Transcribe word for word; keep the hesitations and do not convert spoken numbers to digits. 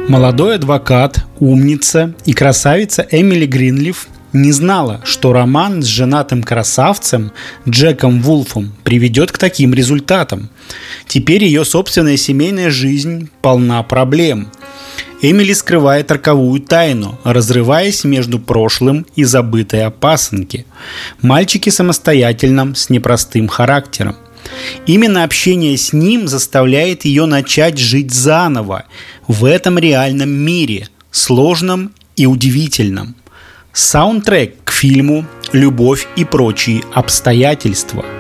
Молодой адвокат, умница и красавица Эмили Гринлиф не знала, что роман с женатым красавцем Джеком Вулфом приведет к таким результатам. Теперь ее собственная семейная жизнь полна проблем. Эмили скрывает роковую тайну, разрываясь между прошлым и забытой о пасынке. Мальчике самостоятельном, с непростым характером. Именно общение с ним заставляет ее начать жить заново в этом реальном мире, сложном и удивительном. Саундтрек к фильму «Любовь и прочие обстоятельства».